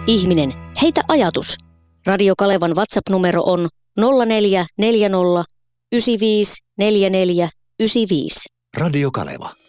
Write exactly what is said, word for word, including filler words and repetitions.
Ihminen, heitä ajatus. Radio Kalevan WhatsApp-numero on nolla neljä neljä nolla yhdeksän viisi neljä neljä yhdeksän viisi. Radio Kaleva.